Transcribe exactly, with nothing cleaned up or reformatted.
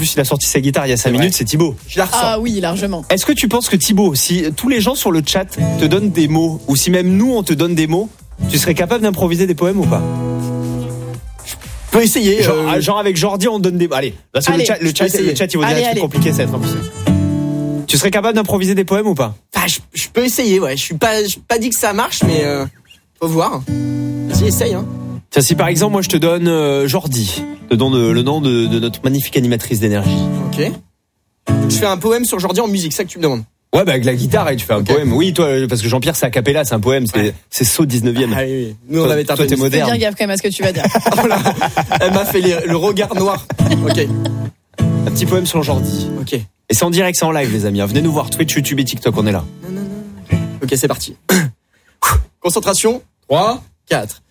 plus, il a sorti sa guitare il y a cinq C'est minutes, vrai. c'est Thibaut. Je la ressens. Ah oui, largement. Est-ce que tu penses que Thibaut, si tous les gens sur le chat te donnent des mots, ou si même nous on te donne des mots, tu serais capable d'improviser des poèmes ou pas? Je peux essayer. Genre, euh, genre avec Jordi, on donne des. Allez, parce que Allez, le chat, le je chat, peux essayer. le chat, il va dire Allez, des trucs allez. compliqués, ça va être impossible. Tu serais capable d'improviser des poèmes ou pas? Enfin, je, je peux essayer, ouais. Je suis pas, je suis pas dit que ça marche, mais euh, faut voir. Vas-y, essaye, hein. Tiens, si par exemple, moi je te donne euh, Jordi, je te donne euh, le nom de, de notre magnifique animatrice d'énergie. Ok. Je fais un poème sur Jordi en musique, c'est ça que tu me demandes. Ouais, bah avec la guitare et tu fais un Ok. poème. Oui, toi, parce que Jean-Pierre, c'est a cappella, c'est un poème, c'est, Ouais. c'est saut dix-neuvième. Ah oui, oui. Nous, on Toi- avait toi, tapé. t'es Fais moderne. bien gaffe quand même à ce que tu vas dire. Oh là, elle m'a fait les- le regard noir. Ok, Un petit poème sur Jordi. ok. Et c'est en direct, c'est en live, les amis. Venez nous voir, Twitch, YouTube et TikTok, on est là. Ok, c'est parti. Concentration. trois, quatre.